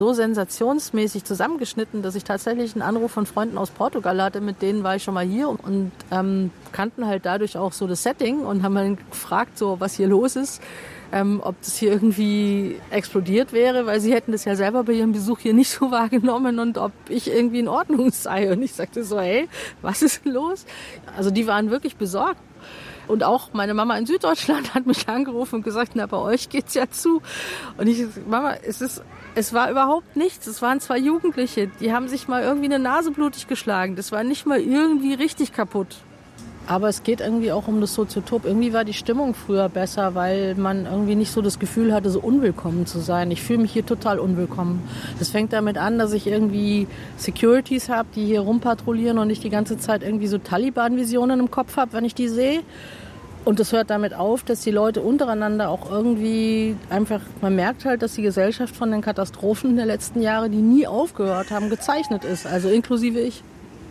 so sensationsmäßig zusammengeschnitten, dass ich tatsächlich einen Anruf von Freunden aus Portugal hatte, mit denen war ich schon mal hier und kannten halt dadurch auch so das Setting und haben dann gefragt, so was hier los ist, ob das hier irgendwie explodiert wäre, weil sie hätten das ja selber bei ihrem Besuch hier nicht so wahrgenommen und ob ich irgendwie in Ordnung sei. Und ich sagte so, hey, was ist denn los? Also die waren wirklich besorgt. Und auch meine Mama in Süddeutschland hat mich angerufen und gesagt, na, bei euch geht's ja zu. Und ich, Mama, es war überhaupt nichts. Es waren 2 Jugendliche, die haben sich mal irgendwie eine Nase blutig geschlagen. Das war nicht mal irgendwie richtig kaputt. Aber es geht irgendwie auch um das Soziotop. Irgendwie war die Stimmung früher besser, weil man irgendwie nicht so das Gefühl hatte, so unwillkommen zu sein. Ich fühle mich hier total unwillkommen. Das fängt damit an, dass ich irgendwie Securities habe, die hier rumpatrouillieren und ich die ganze Zeit irgendwie so Taliban-Visionen im Kopf habe, wenn ich die sehe. Und das hört damit auf, dass die Leute untereinander auch irgendwie einfach, man merkt halt, dass die Gesellschaft von den Katastrophen der letzten Jahre, die nie aufgehört haben, gezeichnet ist. Also inklusive ich.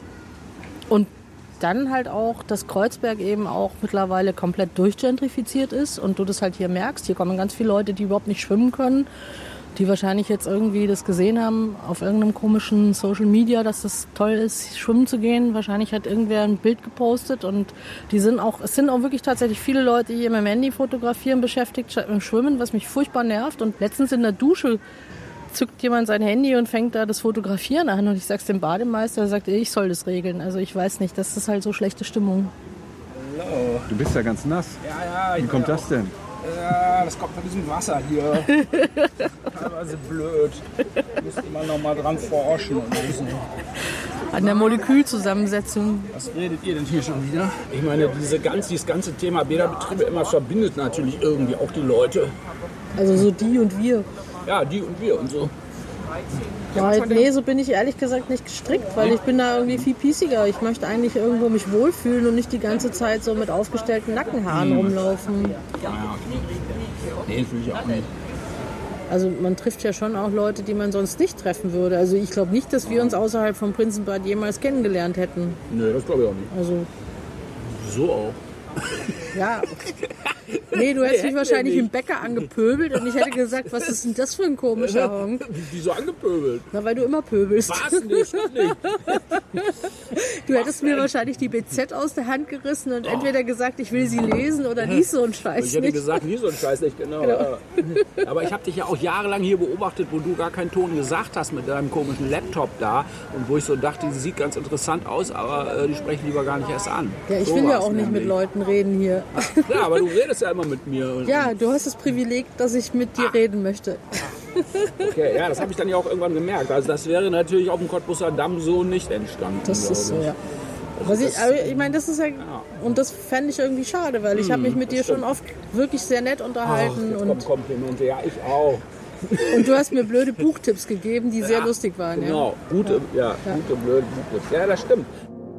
Und dann halt auch, dass Kreuzberg eben auch mittlerweile komplett durchgentrifiziert ist und du das halt hier merkst. Hier kommen ganz viele Leute, die überhaupt nicht schwimmen können, die wahrscheinlich jetzt irgendwie das gesehen haben auf irgendeinem komischen Social Media, dass das toll ist, schwimmen zu gehen. Wahrscheinlich hat irgendwer ein Bild gepostet und es sind auch wirklich tatsächlich viele Leute, die hier mit dem Handy fotografieren, beschäftigt statt mit dem Schwimmen, was mich furchtbar nervt. Und letztens in der Dusche zückt jemand sein Handy und fängt da das Fotografieren an und ich sag's dem Bademeister, der sagt, ich soll das regeln. Also ich weiß nicht, das ist halt so schlechte Stimmung. Hallo. Du bist ja ganz nass. Ja. Wie kommt das denn? Ja, das kommt von diesem Wasser hier. Teilweise blöd. Müsste man noch mal dran forschen. An der Molekülzusammensetzung. Was redet ihr denn hier schon wieder? Ich meine, dieses ganze Thema Bäderbetriebe immer verbindet natürlich irgendwie auch die Leute. Also so die und wir. Ja, die und wir und so. Ja, nee, so bin ich ehrlich gesagt nicht gestrickt, weil ich bin da irgendwie viel piesiger. Ich möchte eigentlich irgendwo mich wohlfühlen und nicht die ganze Zeit so mit aufgestellten Nackenhaaren rumlaufen. Ja, okay. Nee, das will ich auch nicht. Also man trifft ja schon auch Leute, die man sonst nicht treffen würde. Also ich glaube nicht, dass wir uns außerhalb vom Prinzenbad jemals kennengelernt hätten. Nee, das glaube ich auch nicht. Also so auch. Ja. Nee, du hättest mich wahrscheinlich im Bäcker angepöbelt und ich hätte gesagt, was ist denn das für ein komischer Honk? Wieso angepöbelt? Na, weil du immer pöbelst. Was nicht? Du hättest mir wahrscheinlich die BZ aus der Hand gerissen und entweder gesagt, ich will sie lesen oder lies so einen Scheiß nicht. Ich hätte gesagt, lies so einen Scheiß nicht, genau. Ja. Aber ich habe dich ja auch jahrelang hier beobachtet, wo du gar keinen Ton gesagt hast mit deinem komischen Laptop da und wo ich so dachte, sie sieht ganz interessant aus, aber die sprechen lieber gar nicht erst an. Ja, ich will ja auch nicht mit Leuten reden hier. Ja, aber du redest ja immer mit mir. Ja, du hast das Privileg, dass ich mit dir reden möchte. Okay, ja, das habe ich dann ja auch irgendwann gemerkt. Also das wäre natürlich auf dem Cottbusser Damm so nicht entstanden. Das ist so, ja. Ich meine, das ist ja, und das fände ich irgendwie schade, weil ich habe mich mit dir schon oft wirklich sehr nett unterhalten. Ach, und Komplimente, ja, ich auch. Und du hast mir blöde Buchtipps gegeben, die sehr lustig waren. Genau, gute blöde Buchtipps. Ja, das stimmt.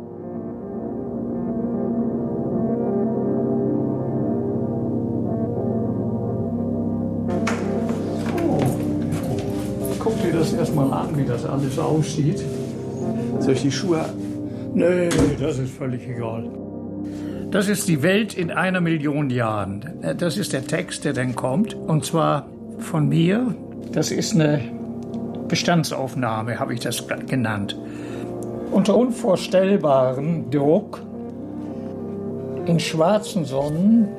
Guck dir das erstmal an, wie das alles aussieht. Soll ich die Schuhe? Nee, das ist völlig egal. Das ist die Welt in 1 Million Jahren. Das ist der Text, der dann kommt. Und zwar von mir. Das ist eine Bestandsaufnahme, habe ich das genannt. Unter unvorstellbarem Druck in schwarzen Sonnen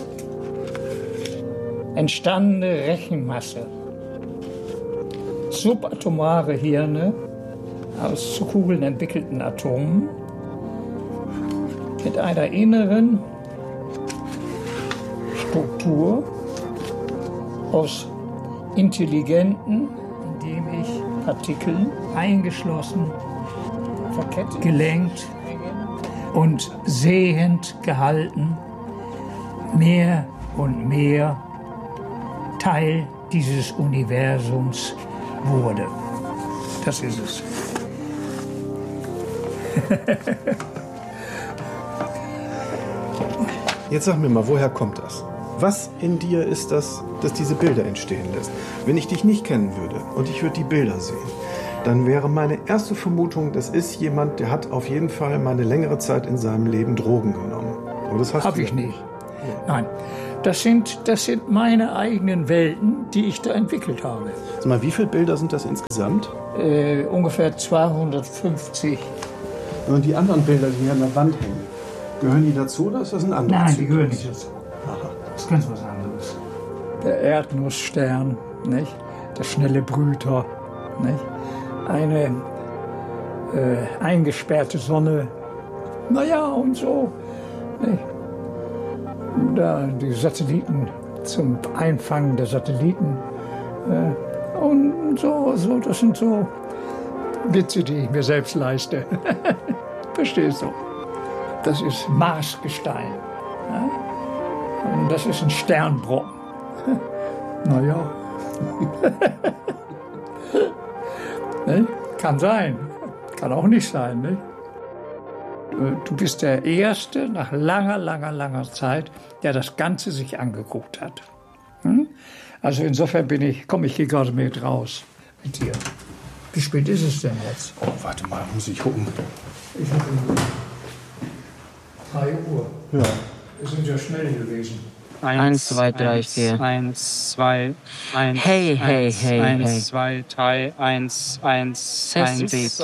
entstandene Rechenmasse. Subatomare Hirne aus zu Kugeln entwickelten Atomen mit einer inneren Struktur aus intelligenten, indem ich Partikeln eingeschlossen, verkettet, gelenkt und sehend gehalten, mehr und mehr Teil dieses Universums wurde. Das ist es. Jetzt sag mir mal, woher kommt das? Was in dir ist das, das diese Bilder entstehen lässt? Wenn ich dich nicht kennen würde und ich würde die Bilder sehen, dann wäre meine erste Vermutung, das ist jemand, der hat auf jeden Fall mal eine längere Zeit in seinem Leben Drogen genommen. Aber das hast du nicht. Nein, das sind meine eigenen Welten, die ich da entwickelt habe. Sag mal, wie viele Bilder sind das insgesamt? Ungefähr 250. Und die anderen Bilder, die hier an der Wand hängen, gehören die dazu oder ist das ein anderes? Nein, die gehören nicht dazu. Das ist ganz was anderes. Der Erdnussstern, nicht? Der schnelle Brüter, nicht? Eine eingesperrte Sonne. Naja, und so. Nicht? Da die Satelliten zum Einfangen der Satelliten. Und so, das sind so Witze, die ich mir selbst leiste. Verstehst du? Das ist Marsgestein. Ja? Und das ist ein Sternbrocken. Naja. Kann sein. Kann auch nicht sein. Nicht? Du bist der Erste nach langer Zeit, der das Ganze sich angeguckt hat. Also insofern komme ich hier gerade mit raus mit dir. Wie spät ist es denn jetzt? Oh, warte mal, muss ich gucken. Ich habe 3 Uhr. Ja. Wir sind ja schnell gewesen. 1, 2, 3, 4. 1, 2, 1. Hey, hey, hey, 1, 2, 3, 1, 1, 1,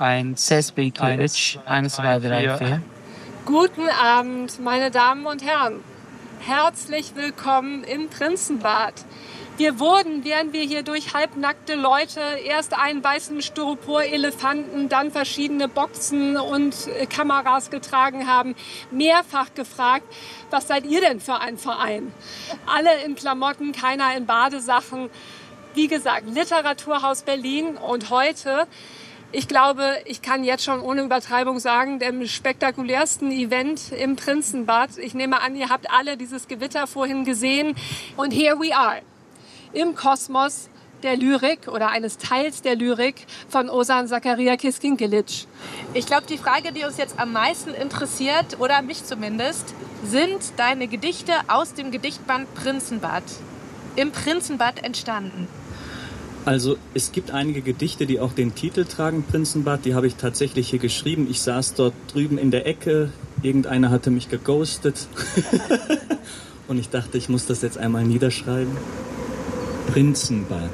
1, 2, 3, 4. Guten Abend, meine Damen und Herren. Herzlich willkommen im Prinzenbad. Wir wurden, während wir hier durch halbnackte Leute erst einen weißen Styropor-Elefanten, dann verschiedene Boxen und Kameras getragen haben, mehrfach gefragt, was seid ihr denn für ein Verein? Alle in Klamotten, keiner in Badesachen. Wie gesagt, Literaturhaus Berlin und heute, ich glaube, ich kann jetzt schon ohne Übertreibung sagen, dem spektakulärsten Event im Prinzenbad. Ich nehme an, ihr habt alle dieses Gewitter vorhin gesehen. Und here we are. Im Kosmos der Lyrik oder eines Teils der Lyrik von Ozan Zakaria Kiskinkelic. Ich glaube, die Frage, die uns jetzt am meisten interessiert, oder mich zumindest, sind deine Gedichte aus dem Gedichtband Prinzenbad. Im Prinzenbad entstanden. Also es gibt einige Gedichte, die auch den Titel tragen, Prinzenbad. Die habe ich tatsächlich hier geschrieben. Ich saß dort drüben in der Ecke. Irgendeiner hatte mich geghostet. Und ich dachte, ich muss das jetzt einmal niederschreiben. Prinzenbad.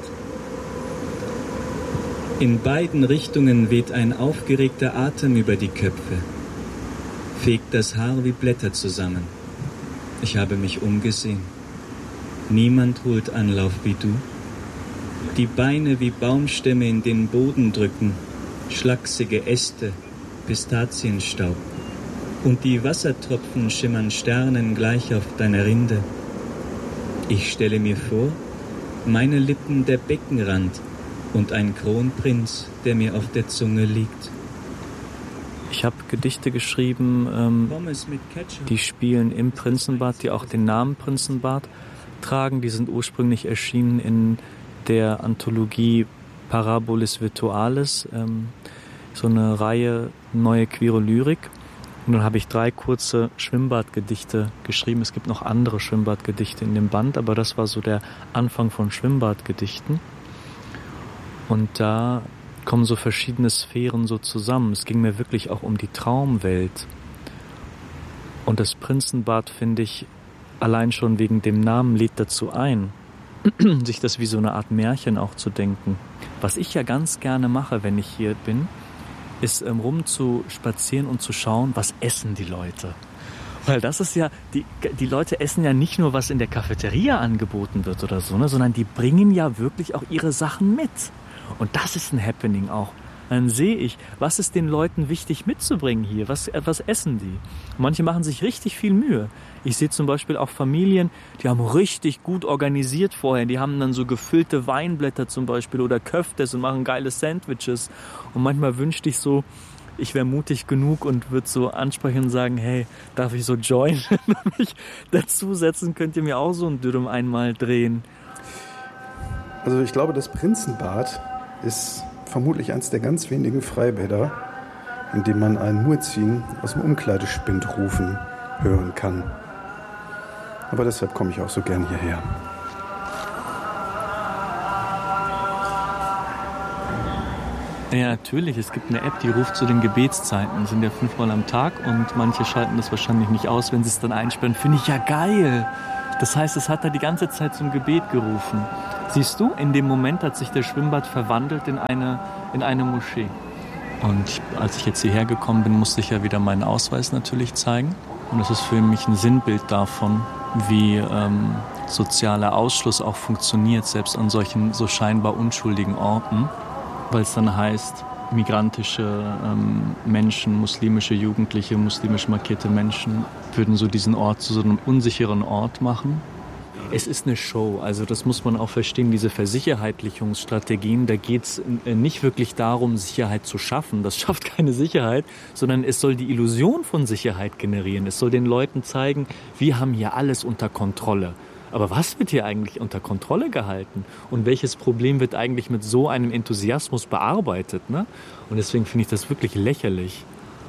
In beiden Richtungen weht ein aufgeregter Atem über die Köpfe, fegt das Haar wie Blätter zusammen. Ich habe mich umgesehen. Niemand holt Anlauf wie du. Die Beine wie Baumstämme in den Boden drücken, schlachsige Äste, Pistazienstaub. Und die Wassertropfen schimmern Sternen gleich auf deiner Rinde. Ich stelle mir vor, meine Lippen der Beckenrand und ein Kronprinz, der mir auf der Zunge liegt. Ich habe Gedichte geschrieben, die spielen im Prinzenbad, die auch den Namen Prinzenbad tragen. Die sind ursprünglich erschienen in der Anthologie Parabolis Virtualis, so eine Reihe neue queere Lyrik. Und dann habe ich 3 kurze Schwimmbadgedichte geschrieben. Es gibt noch andere Schwimmbadgedichte in dem Band, aber das war so der Anfang von Schwimmbadgedichten. Und da kommen so verschiedene Sphären so zusammen. Es ging mir wirklich auch um die Traumwelt. Und das Prinzenbad, finde ich, allein schon wegen dem Namen lädt dazu ein, sich das wie so eine Art Märchen auch zu denken. Was ich ja ganz gerne mache, wenn ich hier bin, ist rum zu spazieren und zu schauen, was essen die Leute. Weil das ist ja, die Leute essen ja nicht nur, was in der Cafeteria angeboten wird oder so, ne, sondern die bringen ja wirklich auch ihre Sachen mit. Und das ist ein Happening auch. Dann sehe ich, was ist den Leuten wichtig mitzubringen hier? Was essen die? Manche machen sich richtig viel Mühe. Ich sehe zum Beispiel auch Familien, die haben richtig gut organisiert vorher. Die haben dann so gefüllte Weinblätter zum Beispiel oder Köftes und machen geile Sandwiches. Und manchmal wünschte ich so, ich wäre mutig genug und würde so ansprechen und sagen, hey, darf ich so joinen und mich dazusetzen? Könnt ihr mir auch so ein Dürüm einmal drehen? Also ich glaube, das Prinzenbad ist vermutlich eines der ganz wenigen Freibäder, in dem man einen Muezzin aus dem Umkleidespind rufen hören kann. Aber deshalb komme ich auch so gern hierher. Ja, natürlich. Es gibt eine App, die ruft zu den Gebetszeiten. Das sind ja 5-mal am Tag und manche schalten das wahrscheinlich nicht aus, wenn sie es dann einsperren. Finde ich ja geil. Das heißt, es hat da die ganze Zeit zum Gebet gerufen. Siehst du, in dem Moment hat sich der Schwimmbad verwandelt in eine Moschee. Und als ich jetzt hierher gekommen bin, musste ich ja wieder meinen Ausweis natürlich zeigen. Und das ist für mich ein Sinnbild davon, wie sozialer Ausschluss auch funktioniert, selbst an solchen so scheinbar unschuldigen Orten. Weil es dann heißt, migrantische Menschen, muslimische Jugendliche, muslimisch markierte Menschen würden so diesen Ort zu so einem unsicheren Ort machen. Es ist eine Show, also das muss man auch verstehen, diese Versicherheitlichungsstrategien, da geht es nicht wirklich darum, Sicherheit zu schaffen, das schafft keine Sicherheit, sondern es soll die Illusion von Sicherheit generieren, es soll den Leuten zeigen, wir haben hier alles unter Kontrolle. Aber was wird hier eigentlich unter Kontrolle gehalten? Und welches Problem wird eigentlich mit so einem Enthusiasmus bearbeitet? Ne? Und deswegen finde ich das wirklich lächerlich.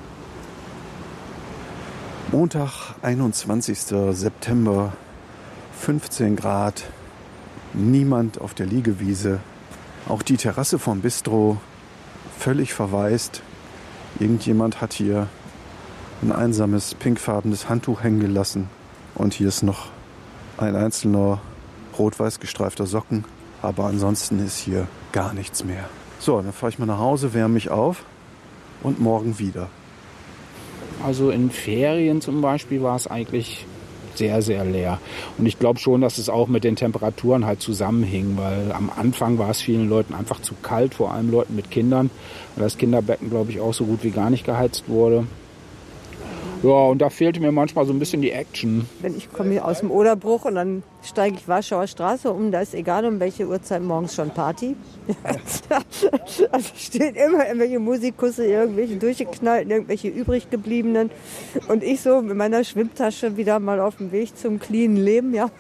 Montag, 21. September, 15 Grad, niemand auf der Liegewiese. Auch die Terrasse vom Bistro völlig verwaist. Irgendjemand hat hier ein einsames, pinkfarbenes Handtuch hängen gelassen. Und hier ist noch ein einzelner rot-weiß gestreifter Socken. Aber ansonsten ist hier gar nichts mehr. So, dann fahre ich mal nach Hause, wärme mich auf und morgen wieder. Also in Ferien zum Beispiel war es eigentlich sehr, sehr leer. Und ich glaube schon, dass es auch mit den Temperaturen halt zusammenhing, weil am Anfang war es vielen Leuten einfach zu kalt, vor allem Leuten mit Kindern, weil das Kinderbecken, glaube ich, auch so gut wie gar nicht geheizt wurde. Ja, und da fehlte mir manchmal so ein bisschen die Action. Ich komme hier aus dem Oderbruch und dann steige ich Warschauer Straße um. Da ist egal, um welche Uhrzeit morgens schon Party. Also stehen immer irgendwelche Musikkusse, irgendwelche durchgeknallten, irgendwelche übrig gebliebenen. Und ich so mit meiner Schwimmtasche wieder mal auf dem Weg zum cleanen Leben, ja.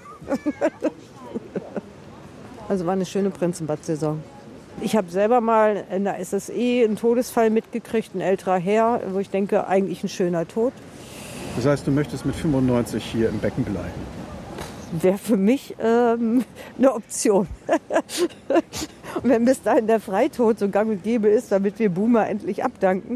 Also war eine schöne Prinzenbad-Saison. Ich habe selber mal in der SSE einen Todesfall mitgekriegt, ein älterer Herr, wo ich denke, eigentlich ein schöner Tod. Das heißt, du möchtest mit 95 hier im Becken bleiben? Wäre für mich eine Option. Und wenn bis dahin der Freitod so gang und gäbe ist, damit wir Boomer endlich abdanken,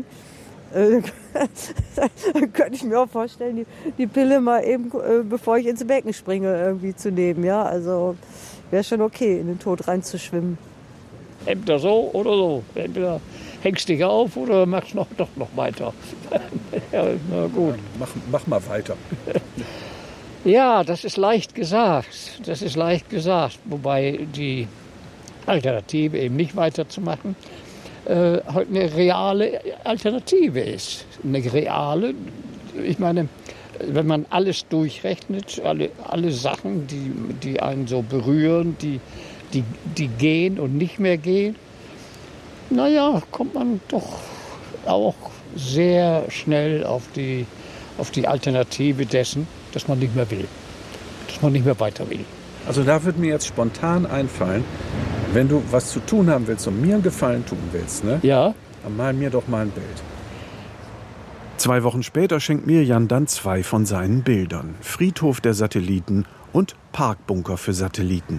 dann könnte ich mir auch vorstellen, die Pille mal eben, bevor ich ins Becken springe, irgendwie zu nehmen. Ja? Also wäre schon okay, in den Tod reinzuschwimmen. Entweder so oder so. Entweder hängst dich auf oder machst doch noch weiter. Ja, na gut. Mach mal weiter. Ja, das ist leicht gesagt. Das ist leicht gesagt. Wobei die Alternative, eben nicht weiterzumachen, halt eine reale Alternative ist. Eine reale, ich meine, wenn man alles durchrechnet, alle Sachen, die einen so berühren, die gehen und nicht mehr gehen, naja, kommt man doch auch sehr schnell auf die Alternative dessen, dass man nicht mehr will, dass man nicht mehr weiter will. Also da würde mir jetzt spontan einfallen, wenn du was zu tun haben willst und mir einen Gefallen tun willst, ne? Ja. Dann mal mir doch mal ein Bild. 2 Wochen später schenkt mir Jan dann 2 von seinen Bildern. Friedhof der Satelliten und Parkbunker für Satelliten.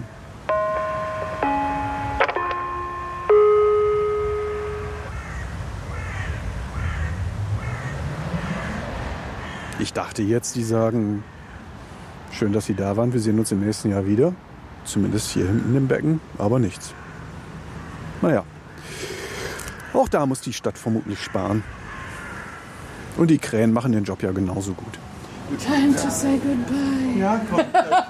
Ich dachte jetzt, die sagen, schön, dass Sie da waren, wir sehen uns im nächsten Jahr wieder. Zumindest hier hinten im Becken, aber nichts. Naja, auch da muss die Stadt vermutlich sparen. Und die Krähen machen den Job ja genauso gut. Time to say goodbye. Ja, komm.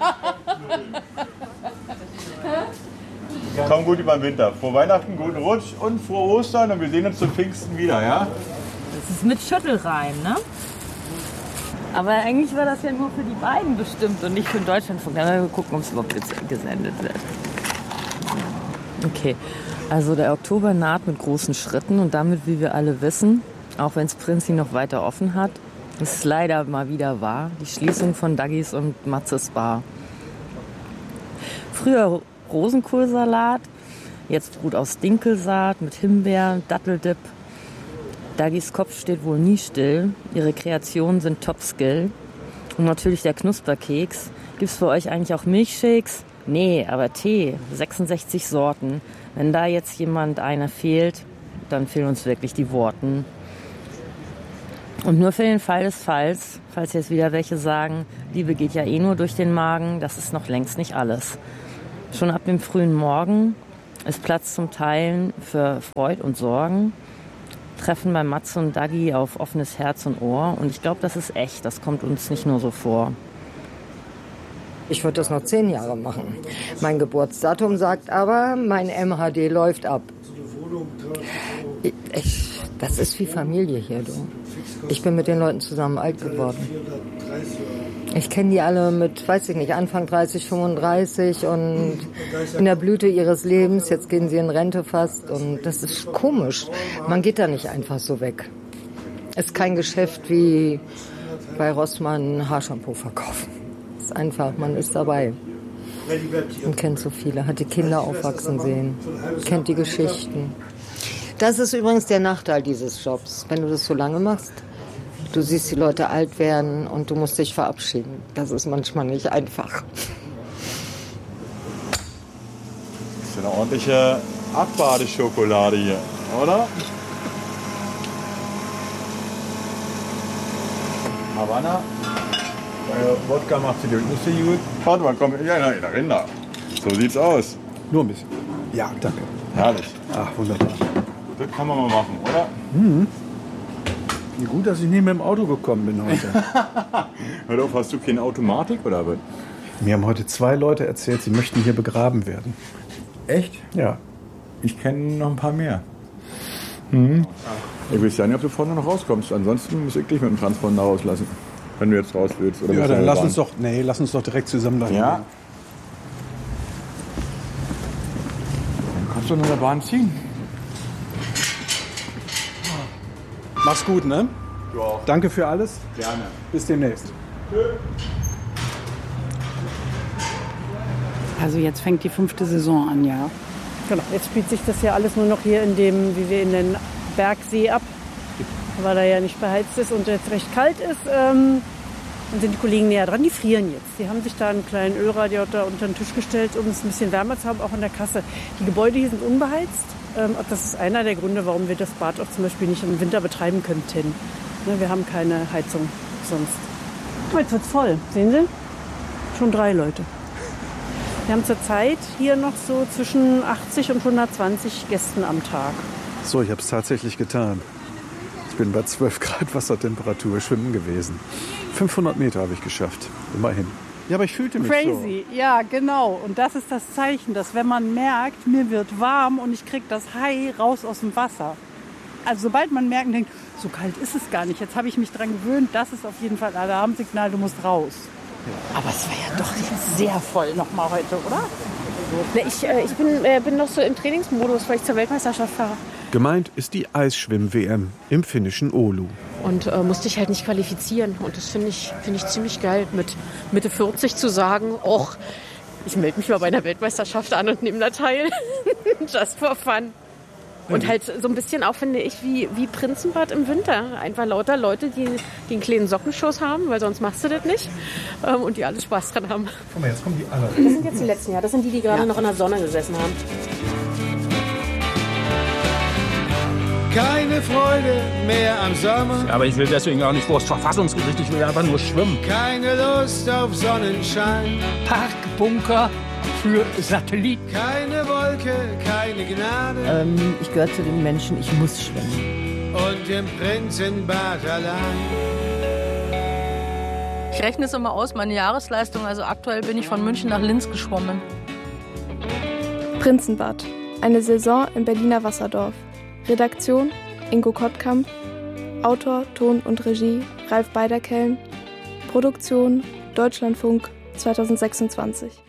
Komm gut über den Winter. Frohe Weihnachten, guten Rutsch und frohe Ostern und wir sehen uns zum Pfingsten wieder, ja? Das ist mit Schüttelreim, ne? Aber eigentlich war das ja nur für die beiden bestimmt und nicht für den Deutschlandfunk. Dann werden wir gucken, ob es überhaupt gesendet wird. Okay, also der Oktober naht mit großen Schritten und damit, wie wir alle wissen, auch wenn es Prinzi noch weiter offen hat, ist es leider mal wieder wahr, die Schließung von Daggis und Matzes Bar. Früher Rosenkohlsalat, jetzt Brot aus Dinkelsaat mit Himbeer, Datteldip. Daggis Kopf steht wohl nie still. Ihre Kreationen sind Top-Skill. Und natürlich der Knusperkeks. Gibt's bei euch eigentlich auch Milchshakes? Nee, aber Tee. 66 Sorten. Wenn da jetzt einer fehlt, dann fehlen uns wirklich die Worten. Und nur für den Fall des Falls, falls jetzt wieder welche sagen, Liebe geht ja eh nur durch den Magen, das ist noch längst nicht alles. Schon ab dem frühen Morgen ist Platz zum Teilen für Freud und Sorgen. Treffen bei Matze und Dagi auf offenes Herz und Ohr. Und ich glaube, das ist echt. Das kommt uns nicht nur so vor. Ich würde das noch 10 Jahre machen. Mein Geburtsdatum sagt aber, mein MHD läuft ab. Das ist wie Familie hier, du. Ich bin mit den Leuten zusammen alt geworden. Ich kenne die alle mit, weiß ich nicht, Anfang 30, 35 und in der Blüte ihres Lebens. Jetzt gehen sie in Rente fast und das ist komisch. Man geht da nicht einfach so weg. Es ist kein Geschäft wie bei Rossmann Haarshampoo verkaufen. Es ist einfach, man ist dabei. Und kennt so viele, hat die Kinder aufwachsen sehen, kennt die Geschichten. Das ist übrigens der Nachteil dieses Jobs, wenn du das so lange machst. Du siehst die Leute alt werden und du musst dich verabschieden. Das ist manchmal nicht einfach. Das ist eine ordentliche Abbadeschokolade hier, oder? Havanna. Wodka macht sie nicht so gut. Warte mal, komm, ja, da rein da. So sieht's aus. Nur ein bisschen. Ja, danke. Herrlich. Ach, wunderbar. Das kann man mal machen, oder? Mhm. Gut, dass ich nicht mit dem Auto gekommen bin heute. Hör auf, hast du keine Automatik oder was? Mir haben heute 2 Leute erzählt, sie möchten hier begraben werden. Echt? Ja. Ich kenne noch ein paar mehr. Mhm. Ich weiß ja nicht, ob du vorne noch rauskommst. Ansonsten muss ich dich mit dem Transponder rauslassen. Wenn du jetzt raus willst. Oder ja, dann lass uns doch direkt zusammen dahin. Ja. Dann kannst du in der Bahn ziehen. Mach's gut, ne? Du auch. Danke für alles. Gerne. Bis demnächst. Also jetzt fängt die 5. Saison an, ja. Genau, jetzt spielt sich das ja alles nur noch hier in dem, wie wir in den Bergsee ab, weil er ja nicht beheizt ist und jetzt recht kalt ist. Dann sind die Kollegen näher dran, die frieren jetzt. Die haben sich da einen kleinen Ölradiator unter den Tisch gestellt, um es ein bisschen wärmer zu haben, auch in der Kasse. Die Gebäude hier sind unbeheizt. Das ist einer der Gründe, warum wir das Bad auch zum Beispiel nicht im Winter betreiben könnten. Wir haben keine Heizung sonst. Oh, jetzt wird's voll. Sehen Sie? Schon 3 Leute. Wir haben zurzeit hier noch so zwischen 80 und 120 Gästen am Tag. So, ich habe es tatsächlich getan. Ich bin bei 12 Grad Wassertemperatur schwimmen gewesen. 500 Meter habe ich geschafft, immerhin. Ja, aber ich fühlte mich Crazy, ja genau. Und das ist das Zeichen, dass wenn man merkt, mir wird warm und ich kriege das Hai raus aus dem Wasser. Also sobald man merkt und denkt, so kalt ist es gar nicht, jetzt habe ich mich dran gewöhnt, das ist auf jeden Fall ein Alarmsignal, du musst raus. Ja. Aber es war ja doch sehr voll nochmal heute, oder? Ich bin noch so im Trainingsmodus, weil ich zur Weltmeisterschaft fahre. Gemeint ist die Eisschwimm-WM im finnischen Oulu. Und musste ich halt nicht qualifizieren. Und das finde ich ziemlich geil, mit Mitte 40 zu sagen, och, ich melde mich mal bei einer Weltmeisterschaft an und nehme da teil. Just for fun. Und halt so ein bisschen auch, finde ich, wie Prinzenbad im Winter. Einfach lauter Leute, die einen kleinen Sockenschuss haben, weil sonst machst du das nicht. Und die alle Spaß dran haben. Guck mal, jetzt kommen die alle. Das sind jetzt die letzten, ja. Das sind die gerade noch in der Sonne gesessen haben. Keine Freude mehr am Sommer. Aber ich will deswegen auch nicht vor das Verfassungsgericht, ich will einfach nur schwimmen. Keine Lust auf Sonnenschein. Parkbunker für Satelliten. Keine Wolke, keine Gnade. Ich gehöre zu den Menschen, ich muss schwimmen. Und im Prinzenbad allein. Ich rechne es immer aus, meine Jahresleistung. Also aktuell bin ich von München nach Linz geschwommen. Prinzenbad. Eine Saison im Berliner Wasserdorf. Redaktion Ingo Kottkamp. Autor, Ton und Regie Ralf Beiderkeln. Produktion Deutschlandfunk 2026.